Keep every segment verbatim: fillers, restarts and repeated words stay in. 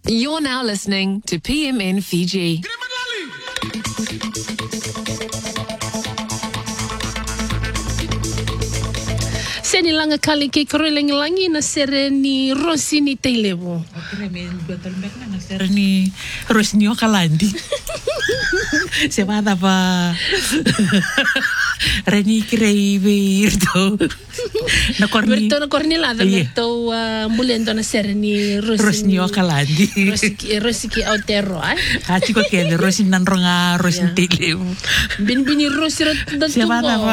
You're now listening to P M N Fiji. Seni langa kali ke koreleng langi na sereni Rosini Teilevo. Na sereni Rosini Okalandi. Se vada pa Reni Krei Virto. Na corni. Virto na corni la da virto ambulento na sereni Rosini Okalandi. Rosiki Rosiki Autero ai. Ah chico che le Rosini nan ronga Rosini Teilevo. Bin bini Rosiro da tu. Se vada pa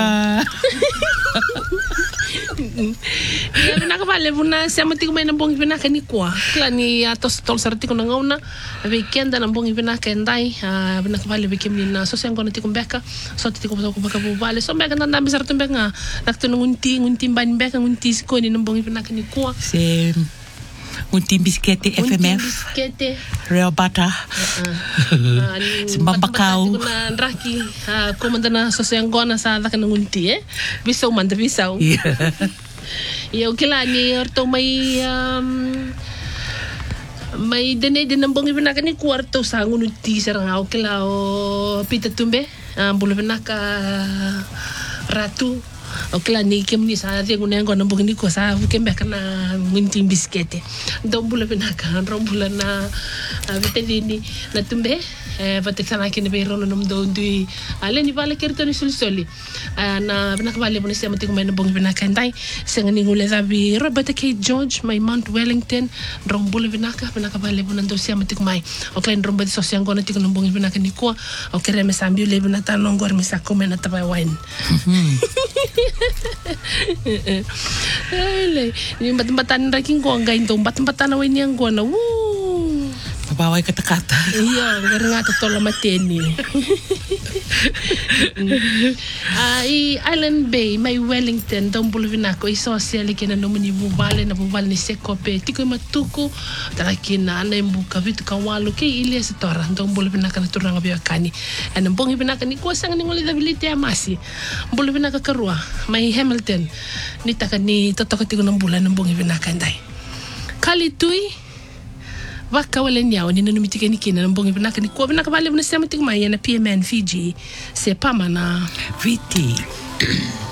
Ya bina kavale buna siamo tiku mai nambong bina kani kwa kla ni atos tol sarti kuna ngauna weekend nambong bina kendai bina kavale bikim ni na so siang kona tiku beka so tiku so beka bubale so beka nanda bisar tu beka nakto ngunti ngunti ban beka ngunti ko ni nambong bina kani kwa se ngunti biskete F M F biskete real butter simbambakau kuna raki komandana so siang kona sa da kana ngunti eh bisau manda bisau ya ukila ni orto may um, may dene din nambong ibinaka ni kwarto sa ngunuti sarang ukila o pita tumbe um, bulo binaka ratu ukila ni kim ni sa dia guna ngo nambong ni ko sa kembe kana ngunti biskete do bulo binaka rombulan na vitedini na tumbe eh pati sana kini be rono nom do ndui ale ni vale kerto ni sulsoli na binaka vale bonisi amati kumena bong binaka ndai sengani ngule zabi Robert K George my Mount Wellington rombule binaka binaka vale bonando si amati kumai okay rombo di sosiang gona tiko nombong binaka ni ko okay reme sambi le binata nongor misa kumena tabai wine ele ni batambatan raking ko ngai ndo batambatan wine yang gona woo bawai kata-kata. Iya, karena ngata tola mateni. Ai Island Bay, my Wellington, don bulvinako iso asiali kina nomuni bubale na bubale ni sekope. Tiko matuko tarakina na imbuka vitu kawalu ke ile setora don bulvinaka na turanga biakani. Ana mbongi binaka ni kuasa ngani ngoli dabilite amasi. Bulvinaka karua, my Hamilton. Ni taka ni totoko tiko na bulan mbongi binaka ndai. Kali tui Waka wale nyao ni nanumitike ni kina nambongi binaka ni kuwa binaka vale vina sema tigmaya na P M N Fiji se pama na Viti